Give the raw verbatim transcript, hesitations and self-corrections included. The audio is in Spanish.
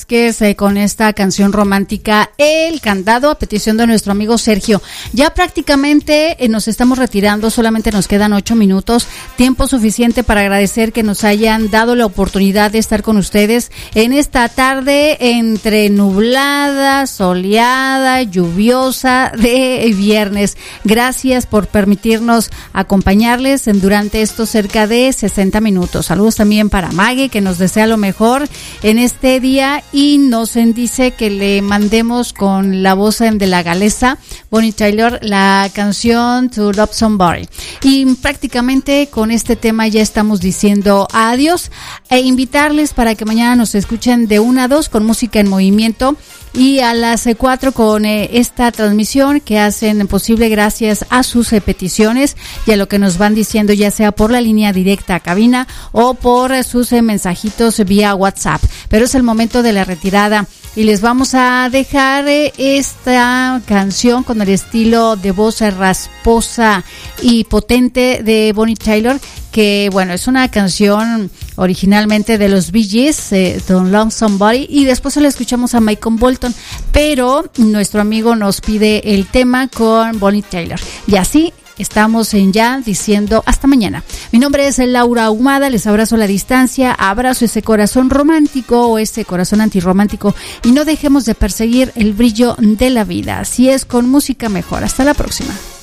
Vázquez eh, con esta canción romántica El Candado, a petición de nuestro amigo Sergio. Ya prácticamente eh, nos estamos retirando, solamente nos quedan ocho minutos, tiempo suficiente para agradecer que nos hayan dado la oportunidad de estar con ustedes en esta tarde entre nublada, soleada, lluviosa de viernes. Gracias por permitirnos acompañarles en, durante estos cerca de sesenta minutos. Saludos también para Maggie, que nos desea lo mejor en este día y nos dice que le mandemos con la voz de la galesa Bonnie Tyler la canción To Love Somebody. Y prácticamente con este tema ya estamos diciendo adiós e invitarles para que mañana nos escuchen de una a dos con música en movimiento y a las cuatro con eh, esta transmisión que hacen posible gracias a sus eh, peticiones y a lo que nos van diciendo, ya sea por la línea directa a cabina o por eh, sus eh, mensajitos vía WhatsApp. Pero es el momento de la retirada y les vamos a dejar eh, esta canción con el estilo de voz rasposa y potente de Bonnie Tyler, que bueno, es una canción originalmente de los Bee Gees, eh, Don't Love Somebody, y después la escuchamos a Michael Bolton, pero nuestro amigo nos pide el tema con Bonnie Tyler. Y así estamos en ya diciendo hasta mañana. Mi nombre es Laura Ahumada, les abrazo a la distancia, abrazo ese corazón romántico o ese corazón antirromántico y no dejemos de perseguir el brillo de la vida. Así es, con música mejor. Hasta la próxima.